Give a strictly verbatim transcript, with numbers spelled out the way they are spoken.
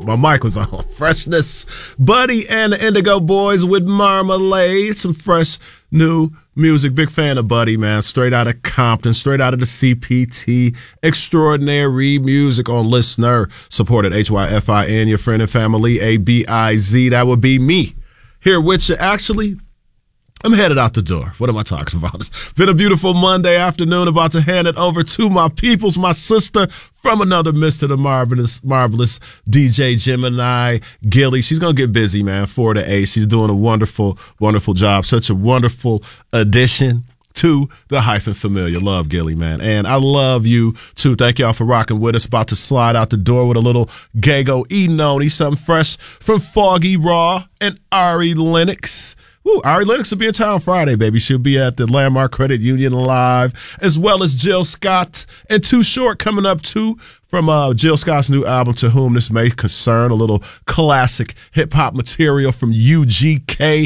My mic was on. Freshness. Buddy and the Indigo Boys with Marmalade. Some fresh new music. Big fan of Buddy, man. Straight out of Compton, straight out of the C P T. Extraordinary music on Listener. Supported H Y F I N, your friend and family, A B I Z. That would be me. Here with you. Actually, I'm headed out the door. What am I talking about? It's been a beautiful Monday afternoon. About to hand it over to my peoples, my sister from another Mister the Marvelous, marvelous D J Gemini Gilly. She's going to get busy, man, four to eight. She's doing a wonderful, wonderful job. Such a wonderful addition to the Hyphen Familiar. Love Gilly, man. And I love you, too. Thank y'all for rocking with us. About to slide out the door with a little Gago Enoni, something fresh from Foggy Raw and Ari Lennox. Woo, Ari Lennox will be in town Friday, baby. She'll be at the Landmark Credit Union Live, as well as Jill Scott and Too Short coming up, too, from uh, Jill Scott's new album, To Whom This May Concern, a little classic hip-hop material from U G K.